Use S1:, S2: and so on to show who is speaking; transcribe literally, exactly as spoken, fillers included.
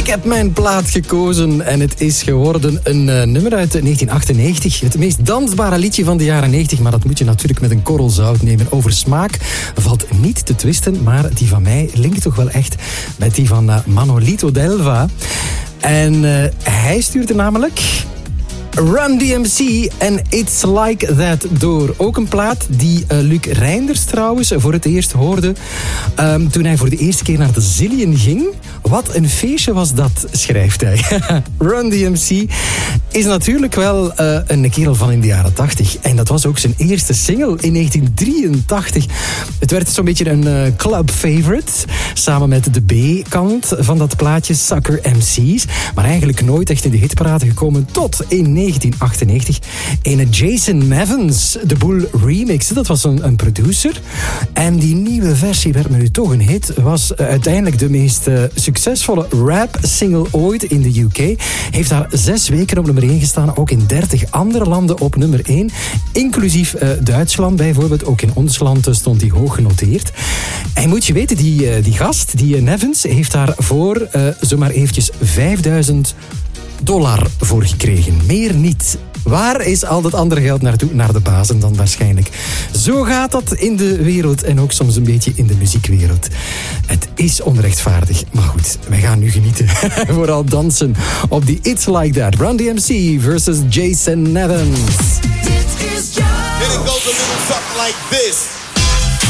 S1: Ik heb mijn plaat gekozen en het is geworden een uh, nummer uit negentien achtennegentig. Het meest dansbare liedje van de jaren negentig, maar dat moet je natuurlijk met een korrel zout nemen. Over smaak valt niet te twisten, maar die van mij linkt toch wel echt met die van uh, Manolito Delva. En uh, hij stuurde namelijk Run D M C en It's Like That door. Ook een plaat die uh, Luc Reinders trouwens voor het eerst hoorde um, toen hij voor de eerste keer naar de Zillion ging. Wat een feestje was dat, schrijft hij. Run D M C is natuurlijk wel uh, een kerel van in de jaren tachtig. En dat was ook zijn eerste single in negentien drieëntachtig. Het werd zo'n beetje een uh, club favorite. Samen met de B-kant van dat plaatje, Sucker M C's. Maar eigenlijk nooit echt in de hitparade gekomen tot in negentien achtennegentig. Ene Jason Nevins, de boel remix. Dat was een, een producer. En die nieuwe versie werd me nu toch een hit. Was uh, uiteindelijk de meest uh, succesvolle rap-single ooit in de U K. Heeft daar zes weken op nummer één gestaan. Ook in dertig andere landen op nummer één. Inclusief uh, Duitsland bijvoorbeeld. Ook in ons land uh, stond hij hoog genoteerd. En moet je weten, die, uh, die gast, die uh, Nevins, heeft daarvoor uh, zomaar eventjes vijfduizend dollar voor gekregen. Meer niet. Waar is al dat andere geld naartoe? Naar de bazen dan waarschijnlijk. Zo gaat dat in de wereld en ook soms een beetje in de muziekwereld. Het is onrechtvaardig, maar goed, wij gaan nu genieten. Vooral dansen op die It's Like That. Run D M C versus Jason Nevins.
S2: Dit is jou. And it goes a little something like this.